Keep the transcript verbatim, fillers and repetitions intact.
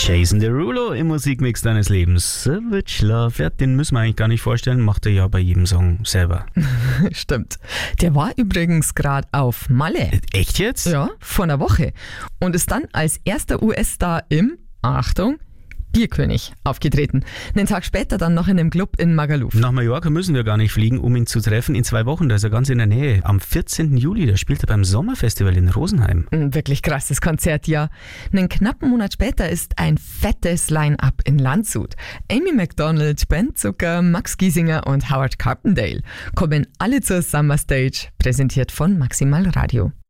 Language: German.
Jason Derulo im Musikmix deines Lebens. Savage Love, ja, den müssen wir eigentlich gar nicht vorstellen, macht er ja bei jedem Song selber. Stimmt. Der war übrigens gerade auf Malle. Echt jetzt? Ja, vor einer Woche. Und ist dann als erster U S-Star im, Achtung, Bierkönig aufgetreten. Einen Tag später dann noch in einem Club in Magaluf. Nach Mallorca müssen wir gar nicht fliegen, um ihn zu treffen. In zwei Wochen, da ist er ganz in der Nähe. Am vierzehnten Juli, da spielt er beim Sommerfestival in Rosenheim. Ein wirklich krasses Konzert, ja. Einen knappen Monat später ist ein fettes Line-Up in Landshut. Amy Macdonald, Ben Zucker, Max Giesinger und Howard Carpendale kommen alle zur Summer Stage, präsentiert von Maximal Radio.